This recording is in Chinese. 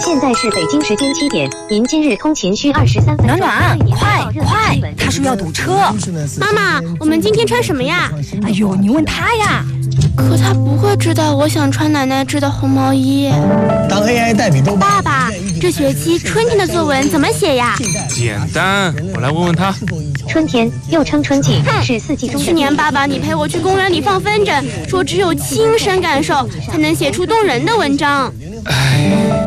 现在是北京时间7点，您今日通勤需23分钟。 暖暖，快！他说要堵车。 妈妈，我们今天穿什么呀？ 哎呦，你问他呀。 可他不会知道我想穿奶奶织的红毛衣。 当 AI 代笔都爸爸，这学期春天的作文怎么写呀？ 简单，我来问问他。 春天又称春季，是四季中的。 去年爸爸你陪我去公园里放风筝，说只有亲身感受才能写出动人的文章。 哎。